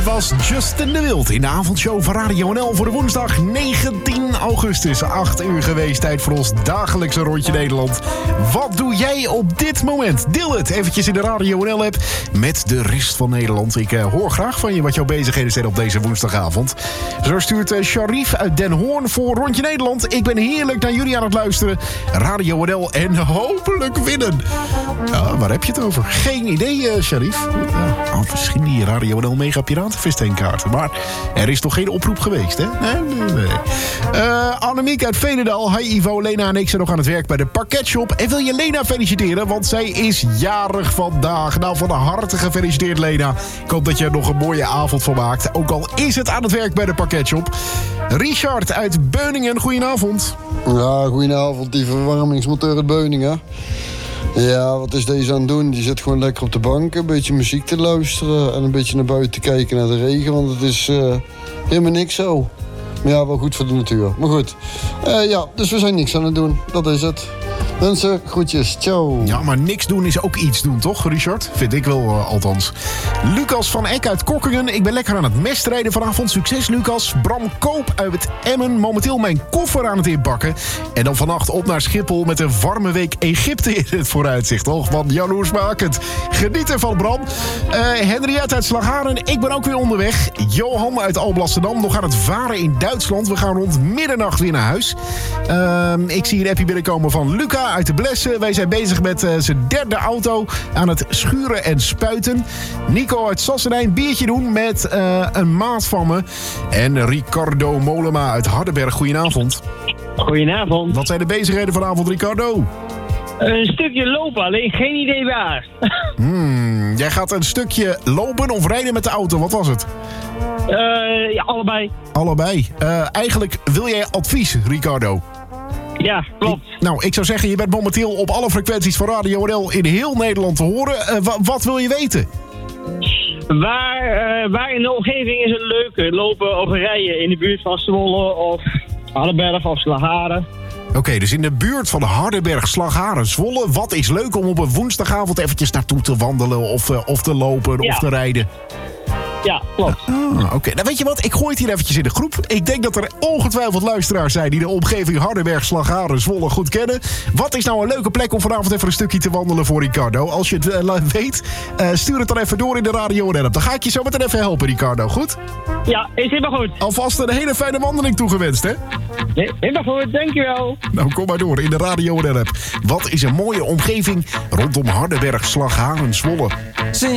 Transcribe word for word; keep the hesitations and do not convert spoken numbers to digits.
Het was Justin de Wild in de avondshow van Radio N L voor de woensdag negentien augustus. acht uur geweest, tijd voor ons dagelijkse rondje Nederland. Wat doe jij op dit moment? Deel het eventjes in de Radio N L-app met de rest van Nederland. Ik uh, hoor graag van je wat jouw bezigheden zijn op deze woensdagavond. Zo stuurt uh, Sharif uit Den Hoorn voor Rondje Nederland. Ik ben heerlijk naar jullie aan het luisteren. Radio N L en hopelijk winnen. Ja, waar heb je het over? Geen idee, uh, Sharif. Ja, oh, misschien die Radio N L Mega Piratenfestijnkaarten. Maar er is toch geen oproep geweest, hè? Nee, nee, nee. Uh, Annemiek uit Veenendaal. Hi Ivo, Lena en ik zijn nog aan het werk bij de Parketshop. En wil je Lena feliciteren, want zij is jarig vandaag. Nou, van harte gefeliciteerd, Lena. Ik hoop dat je er nog een mooie avond van maakt. Ook al is het aan het werk bij de Parketshop. Richard uit Beuningen, goedenavond. Ja, goedenavond. Die verwarmingsmonteur uit Beuningen. Ja, wat is deze aan het doen? Die zit gewoon lekker op de bank, een beetje muziek te luisteren en een beetje naar buiten te kijken naar de regen, want het is uh, helemaal niks zo. Maar ja, wel goed voor de natuur. Maar goed, uh, ja, dus we zijn niks aan het doen. Dat is het. Mensen, groetjes. Ciao. Ja, maar niks doen is ook iets doen, toch, Richard? Vind ik wel, uh, althans. Lucas van Eck uit Kokkingen. Ik ben lekker aan het mestrijden vanavond. Succes, Lucas. Bram Koop uit Emmen. Momenteel mijn koffer aan het inpakken. En dan vannacht op naar Schiphol met een warme week Egypte in het vooruitzicht. Och, wat jaloersmakend. Geniet ervan, Bram. Uh, Henriette uit Slagharen. Ik ben ook weer onderweg. Johan uit Alblasserdam. Nog aan het varen in Duitsland. We gaan rond middernacht weer naar huis. Uh, ik zie een appje binnenkomen van Luca uit de Blessen. Wij zijn bezig met uh, zijn derde auto aan het schuren en spuiten. Nico uit Sassenheim, biertje doen met uh, een maat van me. En Ricardo Molema uit Hardenberg. Goedenavond. Goedenavond. Wat zijn de bezigheden vanavond, Ricardo? Een stukje lopen, alleen geen idee waar. Hmm, jij gaat een stukje lopen of rijden met de auto. Wat was het? Uh, ja, allebei. Allebei. Uh, eigenlijk wil jij advies, Ricardo? Ja, klopt. Ik, nou, ik zou zeggen, je bent momenteel op alle frequenties van Radio N L in heel Nederland te horen. Uh, wa- wat wil je weten? Waar, uh, waar in de omgeving is het leuk lopen of rijden? In de buurt van Zwolle of Hardenberg of Slagharen? Oké, okay, dus in de buurt van Hardenberg, Slagharen, Zwolle. Wat is leuk om op een woensdagavond eventjes naartoe te wandelen of, uh, of te lopen ja. of te rijden? Ja, klopt. Ah, Oké, okay. Nou weet je wat? Ik gooi het hier eventjes in de groep. Ik denk dat er ongetwijfeld luisteraars zijn die de omgeving Hardenberg, Slagharen, Zwolle goed kennen. Wat is nou een leuke plek om vanavond even een stukje te wandelen voor Ricardo? Als je het uh, weet, uh, stuur het dan even door in de Radio N L. Dan ga ik je zo meteen even helpen, Ricardo. Goed? Ja, is helemaal goed. Alvast een hele fijne wandeling toegewenst, hè? Nee, helemaal goed, dankjewel. Nou, kom maar door in de Radio N L-app. Wat is een mooie omgeving rondom Hardenberg, Slagharen, Zwolle?